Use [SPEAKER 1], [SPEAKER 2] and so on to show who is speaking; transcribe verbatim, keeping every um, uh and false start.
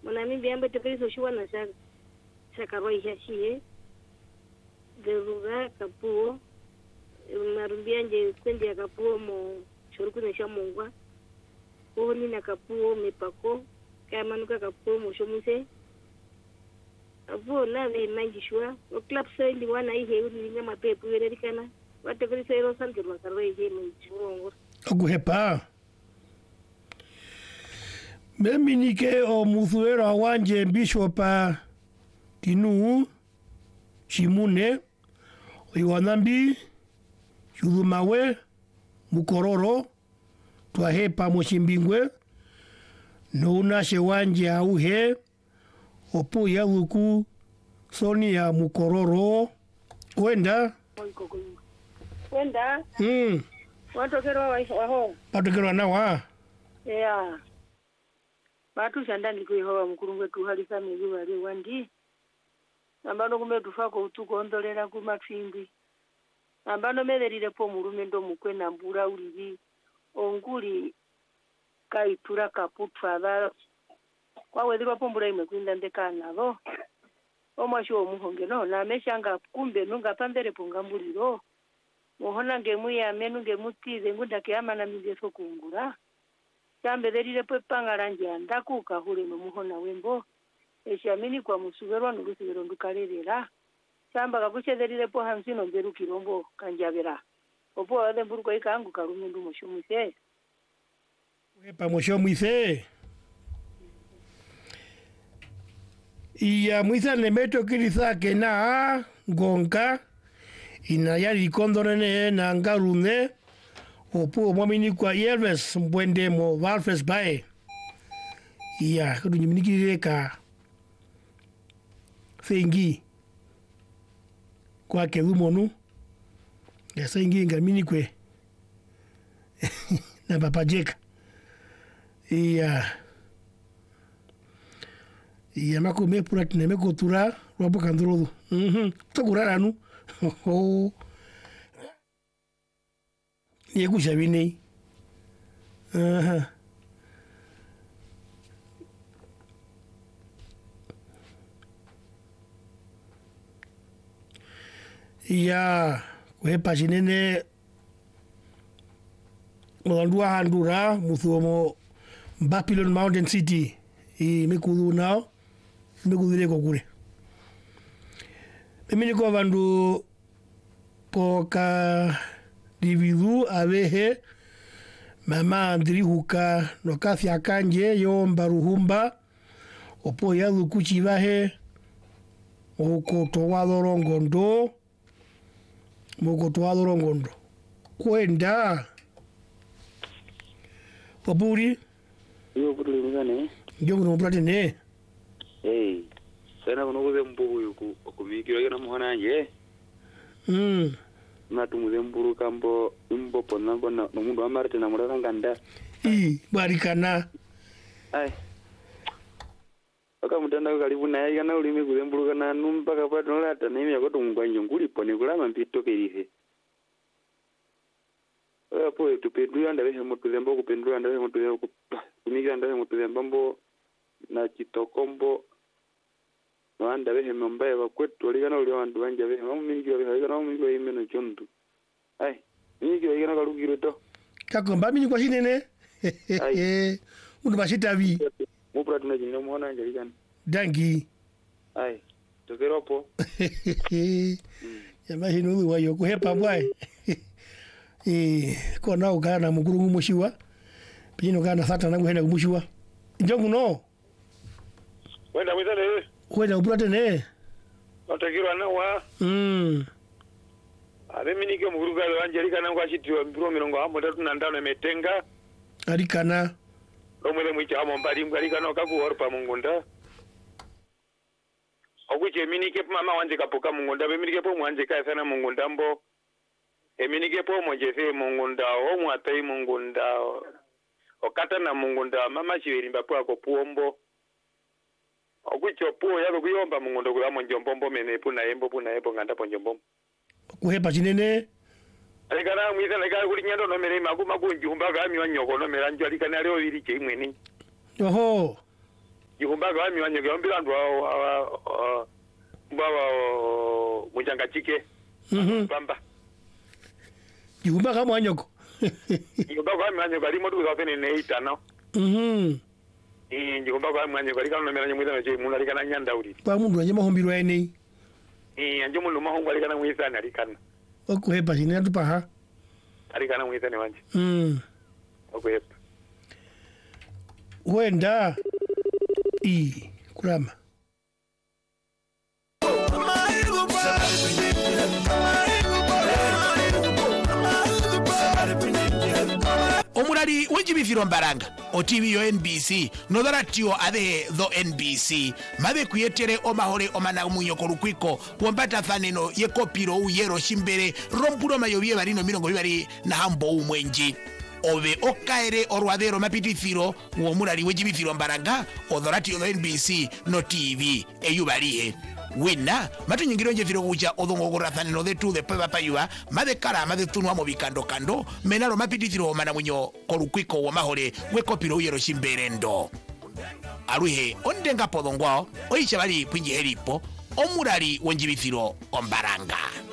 [SPEAKER 1] mona mi biambe te kristo shwana sa sa karoi hashie de ruga kapuo marumbianje kwende kapuo mo shoruku na shamongwa o ni na kapuo mepako kama nuka kapuo mo shomuse avo na ve manjishwa o club sendi wana ihe uni nyama pepu yerikana wate kristo ero santi wa karoi je mo chongo
[SPEAKER 2] Oguhepa. Meminike o muthuera wanje bishopa tinu shimune o iwanambi yudumawe mukororo twahepa mochimbingwe no unashe wanje auhe opo ya luku soni ya mukororo wenda
[SPEAKER 1] wenda
[SPEAKER 2] mm
[SPEAKER 1] watokero waho
[SPEAKER 2] patokero nawa
[SPEAKER 1] yeah batu shanda ndikuihowa mkurungwe tuhalisa mizu wali wandi ambano kume tufako utuko ondolera kumatwimbi ambano melerire po murume ndo mukwe na mbura ulili onguli kaitura kaputwa dha kwa wedhiwa po mbura imekwinda ndekana lo omwasho omuhonge no na meshanga kumbe nunga pambere pongambuliro muhona ngemu ya menu ngemutize ngunda kiyama na mizeso kungura chambe derire pe pangaranje ndakuka hule no muhona wembo eshamini kwa musuberwa nurusibero ndukarerera chamba kakuche derire po hamsino beru kirombo kanjabera opo ade mburuko ikangu karume ndu mushumise
[SPEAKER 2] wepa mushomise iya muisa nemeto kirisake na gonka ina yari kondorene na ngarune opo mwamini kwa Yerves mbwende mo Valfres bae iya kudu nyiminiki ka fengi kwa kelumonu ya sengi ngamini kwe na papa jeka iya iya mako me pura tineme kotura robo kandrodu mhm tokura nu oh Yegu Javine. Uh-huh. Ya, kwe pachinene Mwandua handura muthuomo Babylon Mountain City I mekudu nao mekudu leko kure Mimi niko vandu poka dividu avehe mama andrihuka no kafya kanje yo mbaruhumba opo ya dukuchi bahe oko towadoro ngondo moko towadoro ngondo kwenda opuri
[SPEAKER 3] yo putuli mugane
[SPEAKER 2] yo no platine
[SPEAKER 3] eh sana kuno kuze mbugu yuku okumikiro yana muhana anje
[SPEAKER 2] mm
[SPEAKER 3] na tumuze mburu kambo imbo pona bona no mundu amarte na murara nganda
[SPEAKER 2] i barikana
[SPEAKER 3] ai aka mutanda karibu na yana ulimi kuze mburu kana numpaka pato lata na imi yakoto mungwanje nguli pone kulama mpito kerihe apo tupedu anda behe mutuze mbo kupendu anda behe mutuze kumikira anda behe mutuze mbambo na chitokombo no anda behe mbaye bakwetu oligana uli wandu banje behe mamumingira behe oligana mamumingira imeno chondu ai mingira oligana kalugiro to
[SPEAKER 2] kakomba mini kwa shinene ai undu bashitavi
[SPEAKER 3] mupura tunajinyo muona anje ligana
[SPEAKER 2] dangi
[SPEAKER 3] ai tokeropo
[SPEAKER 2] ya mahi nulu wayo kuhepa bwae eh kona ukana mugurungu mushiwa pino kana sata nangu hena mushiwa njongu no
[SPEAKER 4] wenda mwitale
[SPEAKER 2] wenda upurate ne
[SPEAKER 4] otakirwa na wa
[SPEAKER 2] mm
[SPEAKER 4] ave minike mugurugale wanje likana kwa chitiwa mbiro mirongo hamo tatu na ndano metenga
[SPEAKER 2] alikana
[SPEAKER 4] omwele mwicha hamo mbali mgalikana kakuorpa mungunda okuche minike mama wanje kapoka mungunda be minike po mwanje ka sana mungunda mbo eminike po mojese mungunda o mwatai mungunda okata na mungunda mama chiwerimba po akopuombo okucho po yako kuyomba mungunda kula monjombombo mene puna embo puna embo nganda ponjombombo
[SPEAKER 2] kuhepa chinene
[SPEAKER 4] alikana mwisa lekala kuli nyando no mere magu magu njumba ga mi wanyoko no meranjo alikana leo iri che imweni
[SPEAKER 2] oho
[SPEAKER 4] jihumbaga wami wanyoge ombira ndo baba mujanga chike
[SPEAKER 2] mhm
[SPEAKER 4] pamba
[SPEAKER 2] jihumbaga mwanyoko
[SPEAKER 4] jihumbaga wami wanyoge ali modu zathene ne itano
[SPEAKER 2] mhm
[SPEAKER 4] eh jihumbaga wami wanyoge ali kana mera nyumwiza je mundu ali kana nyanda uri
[SPEAKER 2] pa mundu anye mahombirwa ene
[SPEAKER 4] eh anje mundu mahongo ali kana mwiza ali kana
[SPEAKER 2] okuhepa chine atupaha
[SPEAKER 4] ali kana mwiza ne wanje
[SPEAKER 2] mm
[SPEAKER 4] okuhepa
[SPEAKER 2] wenda i kurama
[SPEAKER 5] omulali w'ekibifiro mbaranga otivi yo N B C notharatio athe tho N B C mathe kwiyetere omahore omana munyoko lukwiko wombata thaneno yekopiro uyero shimbere rompulo mayobie barino mirongo bibari na hambo umwenji ove okaere orwathero mapitithiro w'omulali w'ekibifiro mbaranga othoratio tho N B C no T V eyubarihe wina matunyingiro njethiro kuja odhongogora thaneno thetu the pepa payua mathe kara mathe tunwa mo bikando kando menaro mapitithiro mana munyo kolukwiko wa mahore wekopiro uyero shimberendo aruhe ondenga podongwao oicha bali kwinji heripo omulali w'ekibifiro ombaranga.